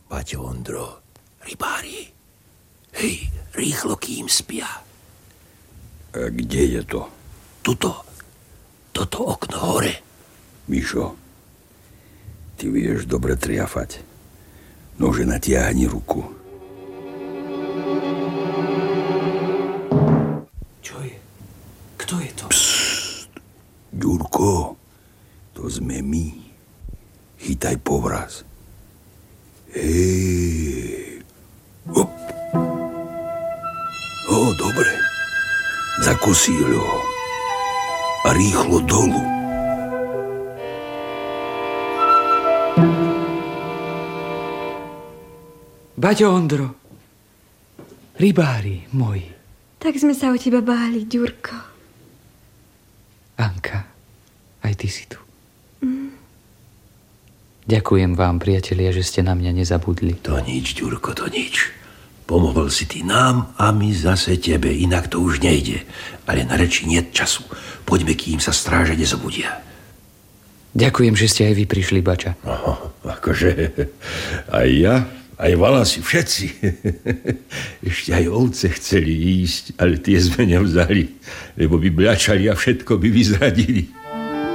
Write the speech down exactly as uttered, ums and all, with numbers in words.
Baťo Ondro, rybári, hej, rýchlo, kým spia. A kde je to? Tuto, toto okno hore. Mišo, ty vieš dobre triafať. Nože natiahni ruku. Čo je? Kto je to? Psst, Ďurko, to sme my. Chytaj povraz. Hej. Hop. O, dobre. Zakosíľ ho. A rýchlo dolu. Baťo Ondro, rybári moji. Tak sme sa o teba báli, Ďurko. Anka, aj ty si tu. Mm. Ďakujem vám, priatelia, že ste na mňa nezabudli. To nič, Ďurko, to nič. Pomohol si ty nám a my zase tebe, inak to už nejde. Ale na reči niet času. Poďme, kým sa stráže nezobudia. Ďakujem, že ste aj vy prišli, Bača. Aha, akože aj ja, aj Valasi, všetci. Ešte aj ovce chceli ísť, ale tie sme nevzali, lebo by bľačali a všetko by vyzradili.